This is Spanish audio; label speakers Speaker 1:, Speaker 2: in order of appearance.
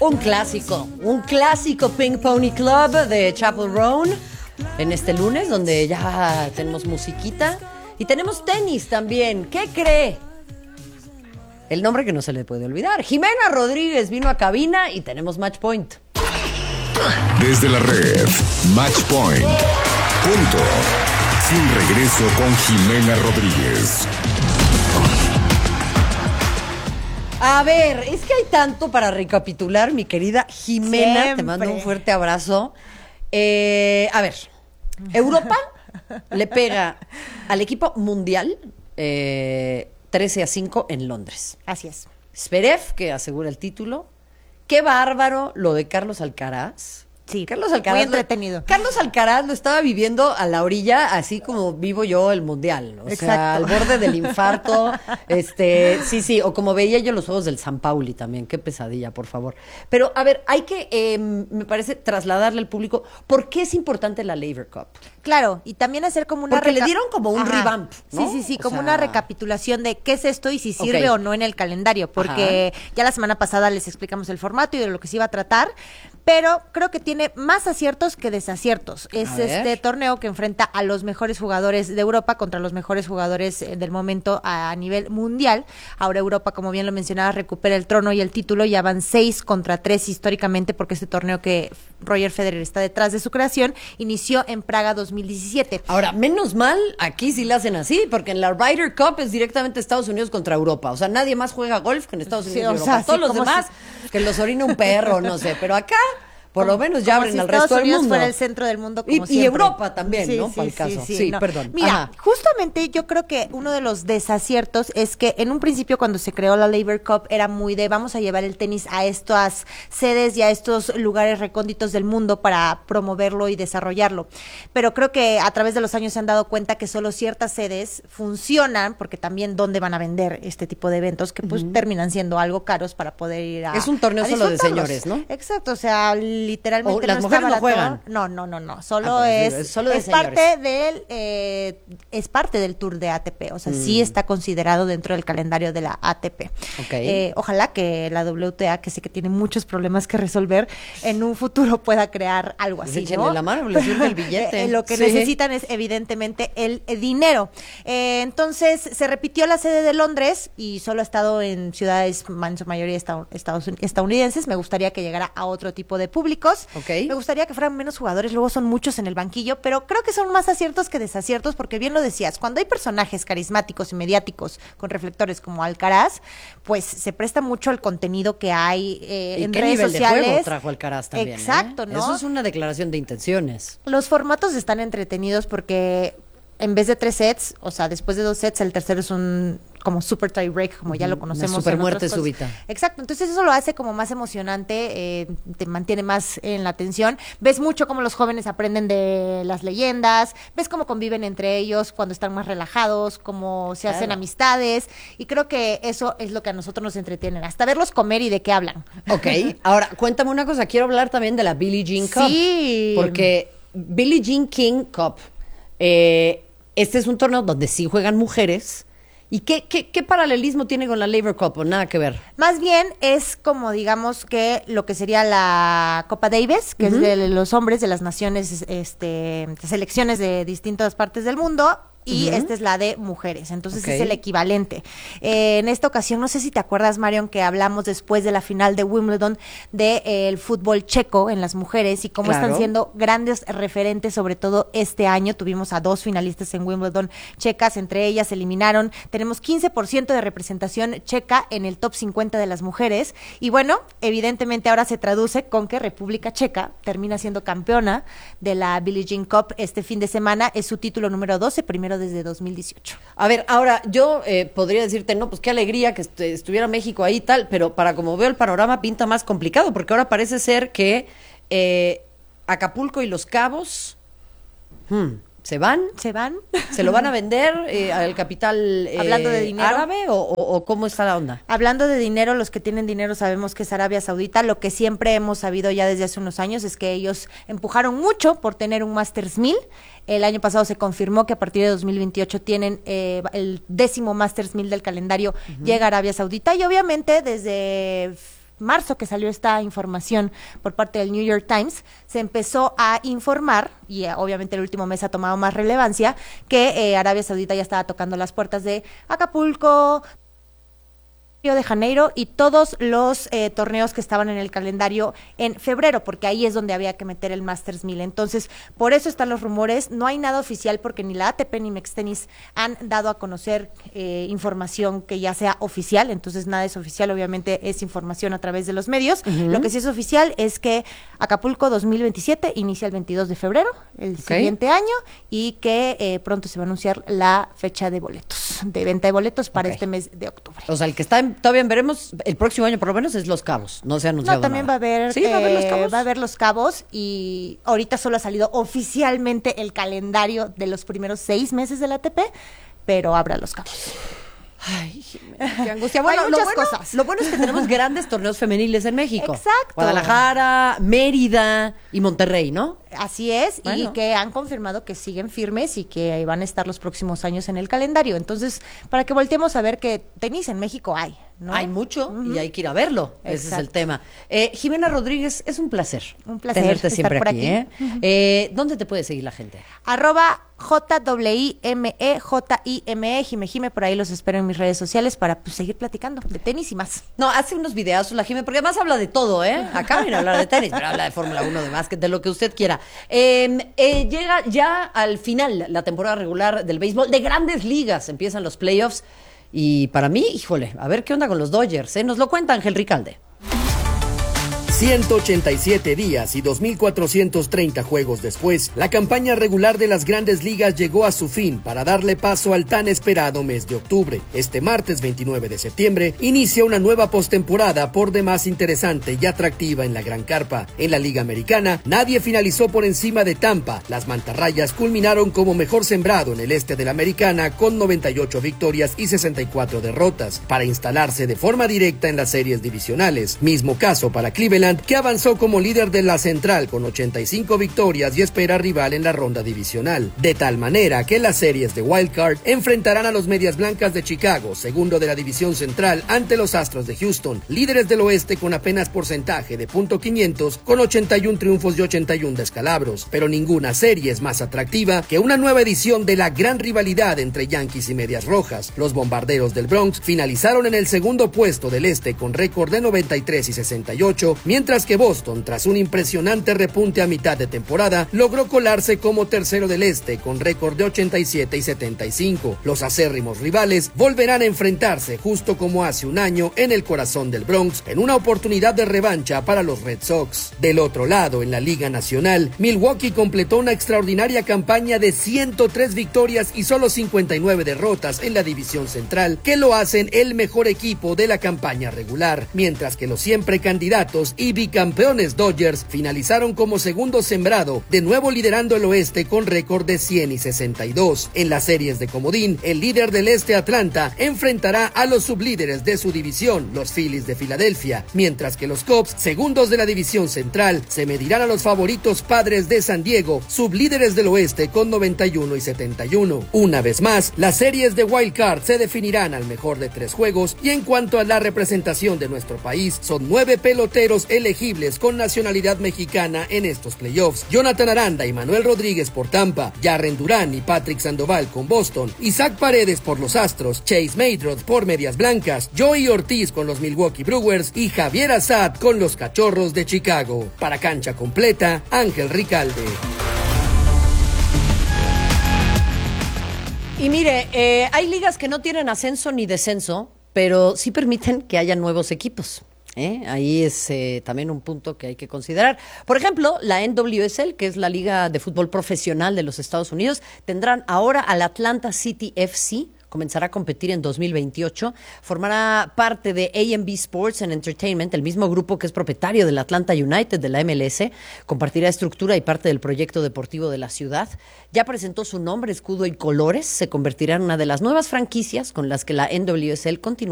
Speaker 1: Un clásico Pink Pony Club de Chapel Roan en este lunes, donde ya tenemos musiquita y tenemos tenis también. ¿Qué cree? El nombre que no se le puede olvidar. Jimena Rodríguez vino a cabina y tenemos Match Point.
Speaker 2: Desde la red, Match Point. Punto. Sin regreso con Jimena Rodríguez.
Speaker 1: A ver, es que hay tanto para recapitular, mi querida Jimena.
Speaker 3: Siempre.
Speaker 1: Te mando un fuerte abrazo. A ver, Europa le pega al equipo mundial 13-5 en Londres.
Speaker 3: Así es.
Speaker 1: Zverev, que asegura el título. Qué bárbaro lo de Carlos Alcaraz.
Speaker 3: Sí,
Speaker 1: Carlos Alcaraz,
Speaker 3: muy entretenido.
Speaker 1: Carlos Alcaraz lo estaba viviendo a la orilla, así como vivo yo el mundial. O sea, al borde del infarto. Sí, o como veía yo los juegos del San Pauli también. Qué pesadilla, por favor. Pero, a ver, hay que, me parece, trasladarle al público por qué es importante la Laver Cup.
Speaker 3: Claro, y también hacer como una...
Speaker 1: Porque le dieron como un revamp, ¿no?
Speaker 3: Sí,
Speaker 1: O
Speaker 3: como
Speaker 1: sea,
Speaker 3: una recapitulación de qué es esto y si sirve
Speaker 1: Ok.
Speaker 3: o no en el calendario, porque ya la semana pasada les explicamos el formato y de lo que se iba a tratar, pero creo que tiene más aciertos que desaciertos. Es
Speaker 1: A ver.
Speaker 3: este torneo que enfrenta a los mejores jugadores de Europa contra los mejores jugadores del momento a nivel mundial. Ahora Europa, como bien lo mencionaba, recupera el trono y el título, ya van 6-3 históricamente, porque este torneo que Roger Federer está detrás de su creación inició en Praga 2017.
Speaker 1: Ahora, menos mal, aquí sí la hacen así, porque en la Ryder Cup es directamente Estados Unidos contra Europa. O sea, nadie más juega golf que en Estados
Speaker 3: Sí,
Speaker 1: Unidos y
Speaker 3: o
Speaker 1: Europa.
Speaker 3: sea,
Speaker 1: Todos
Speaker 3: sí,
Speaker 1: los
Speaker 3: como
Speaker 1: demás, que los orina un perro, no sé. Pero acá, por lo menos, ya
Speaker 3: Como
Speaker 1: abren
Speaker 3: si
Speaker 1: al
Speaker 3: Estados
Speaker 1: resto del
Speaker 3: Unidos
Speaker 1: mundo.
Speaker 3: fuera el centro del mundo, como
Speaker 1: Y
Speaker 3: siempre.
Speaker 1: Europa también, ¿no? Para el caso. Sí,
Speaker 3: no.
Speaker 1: perdón.
Speaker 3: Mira,
Speaker 1: Ajá.
Speaker 3: justamente yo creo que uno de los desaciertos es que en un principio, cuando se creó la Laver Cup, era muy de vamos a llevar el tenis a estas sedes y a estos lugares recónditos del mundo para promoverlo y desarrollarlo. Pero creo que a través de los años se han dado cuenta que solo ciertas sedes funcionan, porque también dónde van a vender este tipo de eventos que pues terminan siendo algo caros para poder ir a...
Speaker 1: Es un torneo
Speaker 3: a
Speaker 1: solo de
Speaker 3: disfrutarlos.
Speaker 1: señores, ¿no?
Speaker 3: Exacto, o sea, literalmente
Speaker 1: O las
Speaker 3: no
Speaker 1: mujeres
Speaker 3: está
Speaker 1: no
Speaker 3: barato.
Speaker 1: juegan.
Speaker 3: No, solo
Speaker 1: pues digo, es solo de
Speaker 3: es parte del tour de ATP, o sea, sí está considerado dentro del calendario de la ATP.
Speaker 1: Ok.
Speaker 3: Ojalá que la WTA, que sé que tiene muchos problemas que resolver, en un futuro pueda crear algo
Speaker 1: Pues
Speaker 3: así,
Speaker 1: échenle
Speaker 3: ¿no?
Speaker 1: la mano, les sirve el billete.
Speaker 3: Lo que
Speaker 1: Sí.
Speaker 3: necesitan es evidentemente el dinero. Entonces, se repitió la sede de Londres y solo ha estado en ciudades, en su mayoría estadounidenses. Me gustaría que llegara a otro tipo de públicos.
Speaker 1: Ok.
Speaker 3: Me gustaría que fueran menos jugadores, luego son muchos en el banquillo, pero creo que son más aciertos que desaciertos, porque bien lo decías, cuando hay personajes carismáticos y mediáticos con reflectores como Alcaraz, pues se presta mucho al contenido que hay
Speaker 1: ¿Y
Speaker 3: en
Speaker 1: qué
Speaker 3: redes
Speaker 1: nivel
Speaker 3: sociales.
Speaker 1: de juego trajo Alcaraz también?
Speaker 3: Exacto, ¿no?
Speaker 1: Eso es una declaración de intenciones.
Speaker 3: Los formatos están entretenidos porque en vez de 3 sets, o sea, después de 2 sets, el tercero es un como super tie break, como ya lo conocemos.
Speaker 1: Una super
Speaker 3: en
Speaker 1: muerte
Speaker 3: otras cosas.
Speaker 1: súbita.
Speaker 3: Exacto, entonces eso lo hace como más emocionante, te mantiene más en la atención. Ves mucho cómo los jóvenes aprenden de las leyendas, ves cómo conviven entre ellos cuando están más relajados, cómo se hacen amistades, y creo que eso es lo que a nosotros nos entretiene, hasta verlos comer y de qué hablan.
Speaker 1: Ok, ahora cuéntame una cosa, quiero hablar también de la Billie Jean Cup.
Speaker 3: Sí.
Speaker 1: Porque Billie Jean King Cup, este es un torneo donde sí juegan mujeres. ¿Y qué paralelismo tiene con la Laver Cup? ¿O nada que ver?
Speaker 3: Más bien es como, digamos, que lo que sería la Copa Davis, que es de los hombres de las naciones, selecciones de distintas partes del mundo. Y esta es la de mujeres, entonces
Speaker 1: Ok.
Speaker 3: es el equivalente. En esta ocasión, no sé si te acuerdas, Marion, que hablamos después de la final de Wimbledon del fútbol checo en las mujeres y cómo
Speaker 1: Claro.
Speaker 3: están siendo grandes referentes, sobre todo este año. Tuvimos a 2 finalistas en Wimbledon checas, entre ellas se eliminaron. Tenemos 15% de representación checa en el top 50 de las mujeres. Y bueno, evidentemente ahora se traduce con que República Checa termina siendo campeona de la Billie Jean Cup este fin de semana. Es su título número 12, primero desde 2018.
Speaker 1: A ver, ahora yo podría decirte, no, pues qué alegría que estuviera México ahí y tal, pero para como veo el panorama pinta más complicado, porque ahora parece ser que Acapulco y Los Cabos se van.
Speaker 3: ¿Se van?
Speaker 1: ¿Se lo van a vender al capital
Speaker 3: Hablando de dinero.
Speaker 1: árabe o cómo está la onda?
Speaker 3: Hablando de dinero, los que tienen dinero sabemos que es Arabia Saudita. Lo que siempre hemos sabido ya desde hace unos años es que ellos empujaron mucho por tener un Masters 1000. El año pasado se confirmó que a partir de 2028 tienen el 10º Masters 1000 del calendario, llega a Arabia Saudita, y obviamente desde marzo que salió esta información por parte del New York Times, se empezó a informar, y obviamente el último mes ha tomado más relevancia, que Arabia Saudita ya estaba tocando las puertas de Acapulco, Río de Janeiro y todos los torneos que estaban en el calendario en febrero, porque ahí es donde había que meter el Masters 1000. Entonces, por eso están los rumores. No hay nada oficial porque ni la ATP ni Mextenis han dado a conocer información que ya sea oficial. Entonces, nada es oficial, obviamente es información a través de los medios. Lo que sí es oficial es que Acapulco 2027 inicia el 22 de febrero, el siguiente año, y que pronto se va a anunciar la fecha de boletos, de venta de boletos para este mes de octubre.
Speaker 1: O sea, el que está todavía veremos el próximo año por lo menos es Los Cabos, no se ha anunciado
Speaker 3: también
Speaker 1: nada.
Speaker 3: Va a haber,
Speaker 1: ¿Sí? ¿Va a haber Los Cabos?
Speaker 3: Va a haber Los Cabos, y ahorita solo ha salido oficialmente el calendario de los primeros 6 meses de la ATP, pero habrá Los Cabos.
Speaker 1: Ay, qué angustia. Bueno,
Speaker 3: hay muchas cosas.
Speaker 1: Lo bueno es que tenemos grandes torneos femeniles en México.
Speaker 3: Exacto.
Speaker 1: Guadalajara, Mérida y Monterrey, ¿no?
Speaker 3: Así es, y que han confirmado que siguen firmes y que van a estar los próximos años en el calendario. Entonces, para que volteemos a ver que tenis en México hay, ¿no?
Speaker 1: Hay mucho y hay que ir a verlo. Exacto. Ese es el tema. Jimena Rodríguez, es un placer.
Speaker 3: Un placer
Speaker 1: tenerte
Speaker 3: estar
Speaker 1: siempre
Speaker 3: por
Speaker 1: aquí. ¿Dónde te puede seguir la gente?
Speaker 3: @JWIME, Jime, por ahí los espero en mis redes sociales para seguir platicando de tenis y más.
Speaker 1: No, hace unos videos la Jime, porque además habla de todo, ¿eh? Acá viene a hablar de tenis, pero habla de Fórmula 1, de básquet, de lo que usted quiera. Llega ya al final la temporada regular del béisbol, de Grandes Ligas, empiezan los playoffs, y para mí, híjole, a ver qué onda con los Dodgers, ¿eh? Nos lo cuenta Ángel Ricalde.
Speaker 4: 187 días y 2.430 juegos después, la campaña regular de las Grandes Ligas llegó a su fin para darle paso al tan esperado mes de octubre. Este martes 29 de septiembre inicia una nueva postemporada por demás interesante y atractiva en la Gran Carpa. En la Liga Americana, nadie finalizó por encima de Tampa. Las mantarrayas culminaron como mejor sembrado en el este de la Americana con 98 victorias y 64 derrotas para instalarse de forma directa en las series divisionales. Mismo caso para Cleveland, que avanzó como líder de la central con 85 victorias y espera rival en la ronda divisional. De tal manera que las series de Wild Card enfrentarán a los Medias Blancas de Chicago, segundo de la división central, ante los Astros de Houston, líderes del oeste con apenas porcentaje de .500 con 81 triunfos y 81 descalabros. Pero ninguna serie es más atractiva que una nueva edición de la gran rivalidad entre Yankees y Medias Rojas. Los Bombarderos del Bronx finalizaron en el segundo puesto del este con récord de 93 y 68, mientras que Boston, tras un impresionante repunte a mitad de temporada, logró colarse como tercero del este con récord de 87 y 75. Los acérrimos rivales volverán a enfrentarse justo como hace un año en el corazón del Bronx, en una oportunidad de revancha para los Red Sox. Del otro lado, en la Liga Nacional, Milwaukee completó una extraordinaria campaña de 103 victorias y solo 59 derrotas en la división central, que lo hacen el mejor equipo de la campaña regular, mientras que los siempre candidatos y bicampeones Dodgers finalizaron como segundo sembrado, de nuevo liderando el oeste con récord de 100 y 62. En las series de comodín, el líder del este, Atlanta, enfrentará a los sublíderes de su división, los Phillies de Filadelfia, mientras que los Cubs, segundos de la división central, se medirán a los favoritos Padres de San Diego, sublíderes del oeste con 91 y 71. Una vez más, las series de Wild Card se definirán al mejor de 3 juegos, y en cuanto a la representación de nuestro país, son 9 peloteros elegibles con nacionalidad mexicana en estos playoffs: Jonathan Aranda y Manuel Rodríguez por Tampa, Jarren Durán y Patrick Sandoval con Boston, Isaac Paredes por los Astros, Chase Maydrod por Medias Blancas, Joey Ortiz con los Milwaukee Brewers y Javier Assad con los Cachorros de Chicago. Para Cancha Completa, Ángel Ricalde.
Speaker 1: Y mire, hay ligas que no tienen ascenso ni descenso, pero sí permiten que haya nuevos equipos. Ahí es también un punto que hay que considerar. Por ejemplo, la NWSL, que es la Liga de Fútbol Profesional de los Estados Unidos, tendrán ahora al Atlanta City FC. Comenzará a competir en 2028, formará parte de A&B Sports and Entertainment, el mismo grupo que es propietario del Atlanta United de la MLS, compartirá estructura y parte del proyecto deportivo de la ciudad. Ya presentó su nombre, escudo y colores, se convertirá en una de las nuevas franquicias con las que la NWSL continúa